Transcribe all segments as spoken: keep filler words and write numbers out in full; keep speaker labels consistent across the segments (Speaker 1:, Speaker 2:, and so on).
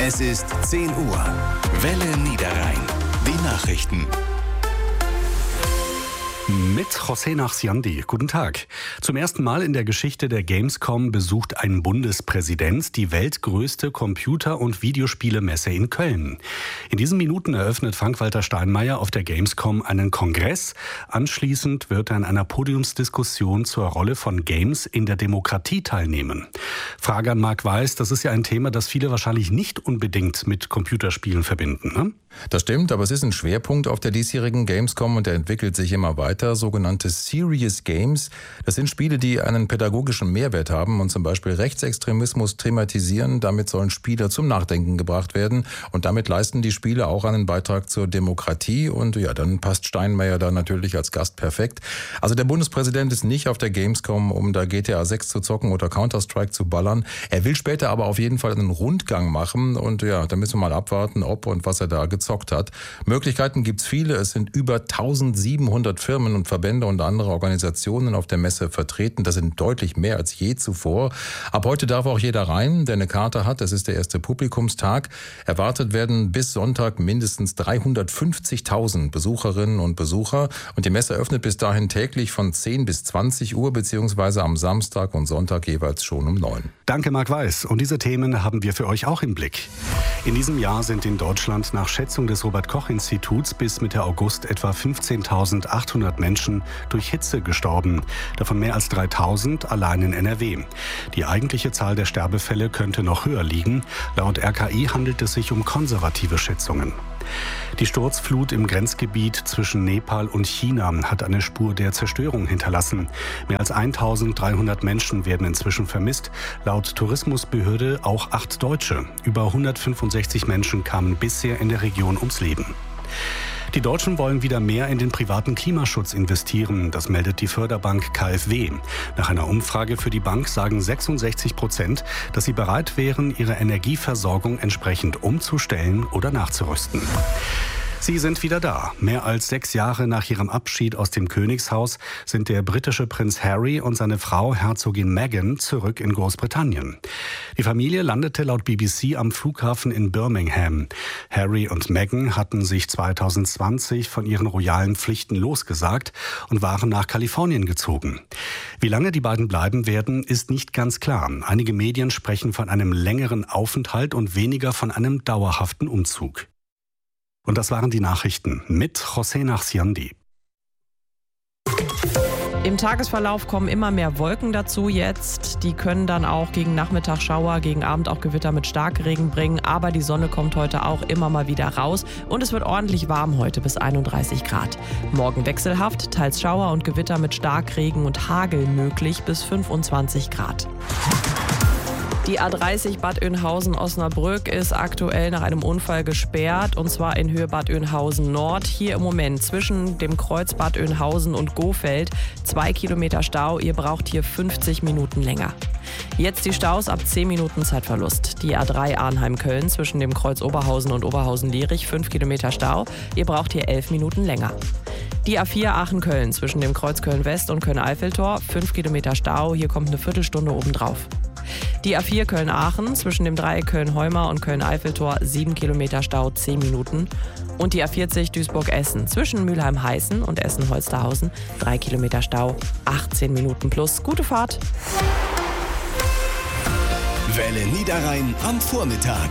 Speaker 1: Es ist zehn Uhr. Welle Niederrhein. Die Nachrichten.
Speaker 2: Mit José Nachsiandi. Guten Tag. Zum ersten Mal in der Geschichte der Gamescom besucht ein Bundespräsident die weltgrößte Computer- und Videospielemesse in Köln. In diesen Minuten eröffnet Frank-Walter Steinmeier auf der Gamescom einen Kongress. Anschließend wird er an einer Podiumsdiskussion zur Rolle von Games in der Demokratie teilnehmen. Frage an Marc Weiß, das ist ja ein Thema, das viele wahrscheinlich nicht unbedingt mit Computerspielen verbinden, ne?
Speaker 3: Das stimmt, aber es ist ein Schwerpunkt auf der diesjährigen Gamescom und der entwickelt sich immer weiter. Sogenannte Serious Games. Das sind Spiele, die einen pädagogischen Mehrwert haben und zum Beispiel Rechtsextremismus thematisieren. Damit sollen Spieler zum Nachdenken gebracht werden und damit leisten die Spiele auch einen Beitrag zur Demokratie. Und ja, dann passt Steinmeier da natürlich als Gast perfekt. Also der Bundespräsident ist nicht auf der Gamescom, um da G T A sechs zu zocken oder Counter-Strike zu ballern. Er will später aber auf jeden Fall einen Rundgang machen und ja, da müssen wir mal abwarten, ob und was er da gezockt hat. Möglichkeiten gibt's viele. Es sind über eintausendsiebenhundert Firmen und Verbände und andere Organisationen auf der Messe vertreten. Das sind deutlich mehr als je zuvor. Ab heute darf auch jeder rein, der eine Karte hat. Es ist der erste Publikumstag. Erwartet werden bis Sonntag mindestens dreihundertfünfzigtausend Besucherinnen und Besucher. Und die Messe öffnet bis dahin täglich von zehn bis zwanzig Uhr, beziehungsweise am Samstag und Sonntag jeweils schon um neun.
Speaker 2: Danke, Marc Weiß. Und diese Themen haben wir für euch auch im Blick. In diesem Jahr sind in Deutschland nach Schätzung des Robert-Koch-Instituts bis Mitte August etwa fünfzehntausendachthundert Menschen durch Hitze gestorben. Davon mehr als dreitausend allein in N R W. Die eigentliche Zahl der Sterbefälle könnte noch höher liegen. Laut R K I handelt es sich um konservative Schätzungen. Die Sturzflut im Grenzgebiet zwischen Nepal und China hat eine Spur der Zerstörung hinterlassen. Mehr als eintausenddreihundert Menschen werden inzwischen vermisst. Laut Tourismusbehörde auch acht Deutsche. Über hundertfünfundsechzig Menschen kamen bisher in der Region ums Leben. Die Deutschen wollen wieder mehr in den privaten Klimaschutz investieren. Das meldet die Förderbank K f W. Nach einer Umfrage für die Bank sagen sechsundsechzig Prozent, dass sie bereit wären, ihre Energieversorgung entsprechend umzustellen oder nachzurüsten. Sie sind wieder da. Mehr als sechs Jahre nach ihrem Abschied aus dem Königshaus sind der britische Prinz Harry und seine Frau Herzogin Meghan zurück in Großbritannien. Die Familie landete laut B B C am Flughafen in Birmingham. Harry und Meghan hatten sich zweitausendzwanzig von ihren royalen Pflichten losgesagt und waren nach Kalifornien gezogen. Wie lange die beiden bleiben werden, ist nicht ganz klar. Einige Medien sprechen von einem längeren Aufenthalt und weniger von einem dauerhaften Umzug. Und das waren die Nachrichten mit José Nachsiandi.
Speaker 4: Im Tagesverlauf kommen immer mehr Wolken dazu jetzt. Die können dann auch gegen Nachmittag Schauer, gegen Abend auch Gewitter mit Starkregen bringen. Aber die Sonne kommt heute auch immer mal wieder raus. Und es wird ordentlich warm heute bis einunddreißig Grad. Morgen wechselhaft, teils Schauer und Gewitter mit Starkregen und Hagel möglich bis fünfundzwanzig Grad. Die A dreißig Bad Oeynhausen-Osnabrück ist aktuell nach einem Unfall gesperrt, und zwar in Höhe Bad Oeynhausen Nord. Hier im Moment zwischen dem Kreuz Bad Oeynhausen und Gohfeld zwei Kilometer Stau. Ihr braucht hier fünfzig Minuten länger. Jetzt die Staus ab zehn Minuten Zeitverlust. Die A drei Arnheim-Köln zwischen dem Kreuz Oberhausen und Oberhausen-Lierich fünf Kilometer Stau. Ihr braucht hier elf Minuten länger. Die A vier Aachen-Köln zwischen dem Kreuz Köln-West und Köln-Eiffeltor fünf Kilometer Stau. Hier kommt eine Viertelstunde obendrauf. Die A vier Köln-Aachen zwischen dem Dreieck Köln-Heuma und Köln-Eiffeltor sieben Kilometer Stau, zehn Minuten. Und die A vierzig Duisburg-Essen zwischen Mülheim-Heißen und Essen-Holsterhausen drei Kilometer Stau, achtzehn Minuten plus. Gute Fahrt!
Speaker 1: Welle Niederrhein am Vormittag.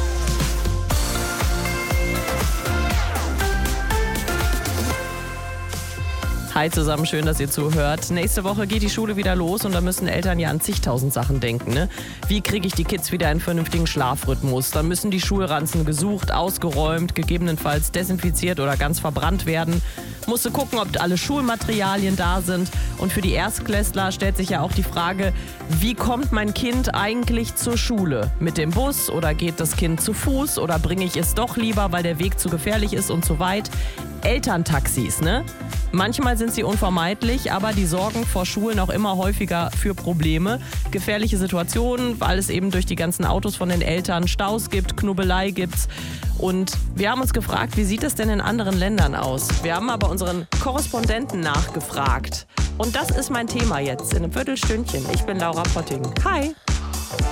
Speaker 4: Hi zusammen, schön, dass ihr zuhört. Nächste Woche geht die Schule wieder los und da müssen Eltern ja an zigtausend Sachen denken. Ne? Wie kriege ich die Kids wieder in einen vernünftigen Schlafrhythmus? Dann müssen die Schulranzen gesucht, ausgeräumt, gegebenenfalls desinfiziert oder ganz verbrannt werden. Musste gucken, ob alle Schulmaterialien da sind. Und für die Erstklässler stellt sich ja auch die Frage, wie kommt mein Kind eigentlich zur Schule? Mit dem Bus oder geht das Kind zu Fuß oder bringe ich es doch lieber, weil der Weg zu gefährlich ist und zu weit? Elterntaxis, ne? Manchmal sind sie unvermeidlich, aber die sorgen vor Schulen auch immer häufiger für Probleme. Gefährliche Situationen, weil es eben durch die ganzen Autos von den Eltern Staus gibt, Knubbelei gibt's. Und wir haben uns gefragt, wie sieht es denn in anderen Ländern aus? Wir haben aber unseren Korrespondenten nachgefragt. Und das ist mein Thema jetzt in einem Viertelstündchen. Ich bin Laura Potting. Hi!